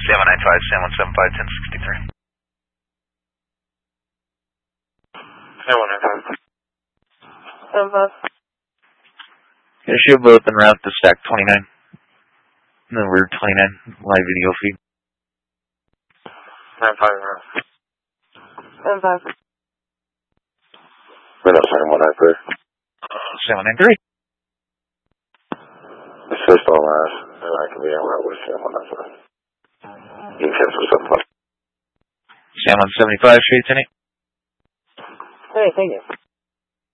San 175, 1063. San 195. 75. Here's your both en route to stack 29. Number 29, live video feed. 95. 75. Right up, San 193. 793. Assist all last, and I can be en route with San 195. You can cancel 7 plus. San 175, straight 10. Hey, thank you.